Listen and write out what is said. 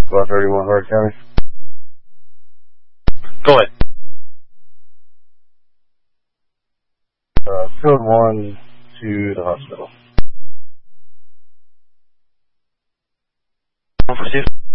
About 31 Hart County. Go ahead. Code 1 to the hospital. 142.